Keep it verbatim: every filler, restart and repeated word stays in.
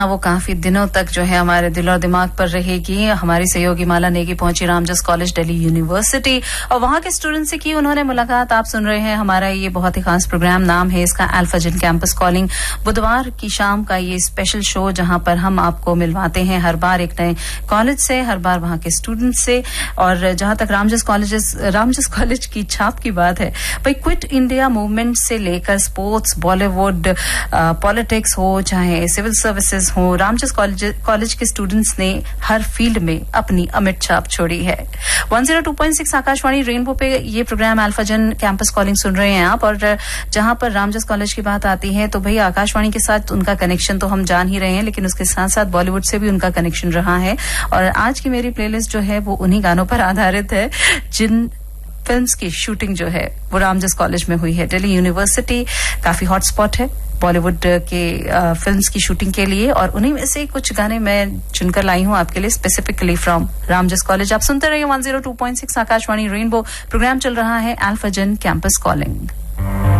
वो काफी दिनों तक जो है हमारे दिल और दिमाग पर रहेगी। हमारी सहयोगी माला नेगी पहुंची रामजस कॉलेज दिल्ली यूनिवर्सिटी और वहां के स्टूडेंट से की उन्होंने मुलाकात। आप सुन रहे हैं हमारा ये बहुत ही खास प्रोग्राम, नाम है इसका अल्फाजन कैंपस कॉलिंग। बुधवार की शाम का ये स्पेशल शो जहां पर हम आपको मिलवाते हैं हर बार एक नए कॉलेज से, हर बार वहां के स्टूडेंट से। और जहां तक रामजस कॉलेज रामजस कॉलेज की छाप की बात है, भाई क्विट इंडिया मूवमेंट से लेकर स्पोर्ट्स, बॉलीवुड, पॉलिटिक्स हो, चाहे सिविल सर्विसेज हो, रामजस कॉलेज कॉलेज के स्टूडेंट्स ने हर फील्ड में अपनी अमिट छाप छोड़ी है। One zero two point six Akashvani rainbow पे ये प्रोग्राम अल्फाजन कैंपस कॉलिंग सुन रहे हैं आप। और जहां पर रामजस कॉलेज की बात आती है तो भाई आकाशवाणी के साथ उनका कनेक्शन तो हम जान ही रहे हैं, लेकिन उसके साथ साथ बॉलीवुड से भी उनका कनेक्शन रहा है। और आज की मेरी प्लेलिस्ट जो है वो उन्हीं गानों पर आधारित है जिन फिल्म्स की शूटिंग जो है वो रामजस कॉलेज में हुई है। दिल्ली यूनिवर्सिटी काफी हॉटस्पॉट है बॉलीवुड के फिल्म्स की शूटिंग के लिए, और उन्हीं में से कुछ गाने मैं चुनकर लाई हूं आपके लिए स्पेसिफिकली फ्रॉम रामजस कॉलेज। आप सुनते रहिए one zero two point six Akashvani rainbow. Programme चल रहा है अल्फाजन कैंपस कॉलिंग।